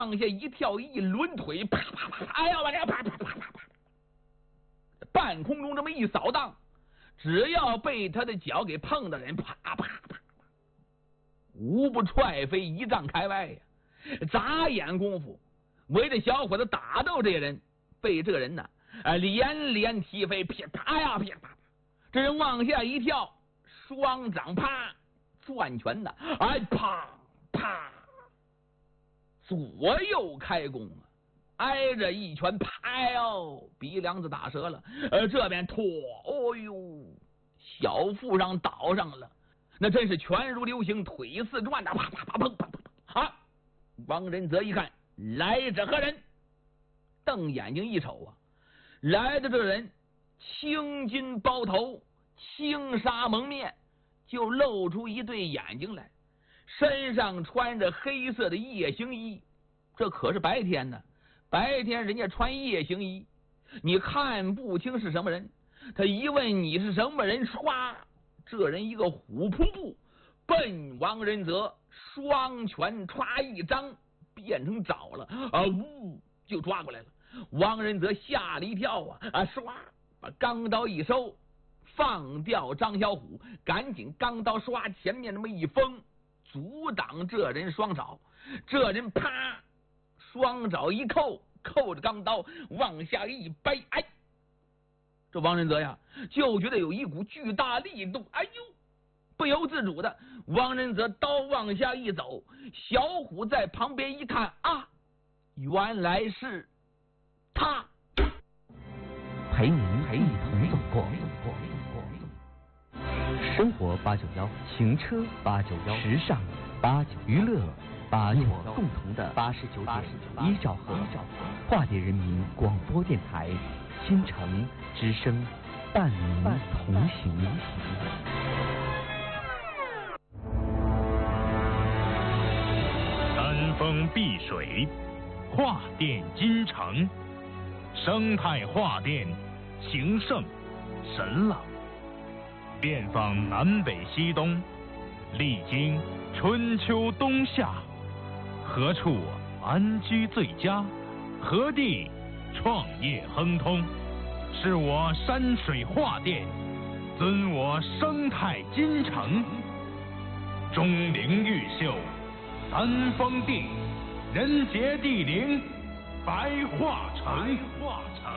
往下一跳，一抡腿，啪啪啪，哎呀，我这啪啪啪啪啪，半空中这么一扫荡，只要被他的脚给碰的人，啪啪啪，无不踹飞1丈开外呀！眨眼功夫，围着小伙子打斗这人，被这人呢连连踢飞，噼啪呀噼啪，这人往下一跳，双掌啪攥拳的，哎啪啪，左右开弓啊！挨着一拳，啪哟，鼻梁子打折了。这边拖，哦呦，小腹上倒上了，那真是拳如流星，腿似转的，啪啪啪砰砰砰！啊！王仁泽一看，来者何人？瞪眼睛一瞅啊，来的这人青巾包头，轻纱蒙面，就露出一对眼睛来，身上穿着黑色的夜行衣。这可是白天呢，白天人家穿夜行衣，你看不清是什么人。他一问你是什么人，唰，这人一个虎扑步奔王仁泽，双拳歘一张，变成爪了啊！呜，就抓过来了。王仁泽吓了一跳啊！唰，把钢刀一收，放掉张小虎，赶紧钢刀唰前面那么一封，阻挡这人双爪。这人啪，双爪一扣，扣着钢刀往下一掰，哎，这王仁泽呀，就觉得有一股巨大力度，哎呦！不由自主的，王仁泽刀往下一走，小虎在旁边一看啊，原来是他。 陪您一同走过生活891，行车891，时尚891，娱乐891，共同的89.1兆赫，化蝶人民广播电台，新城之声，伴您同行。 山峰碧水，化电金城，生态化电，情圣神朗，遍访南北西东，历经春秋冬夏，何处安居最佳？何地创业亨通？是我山水化电，尊我生态金城，钟灵毓秀。三峰地，人杰地灵，白化城。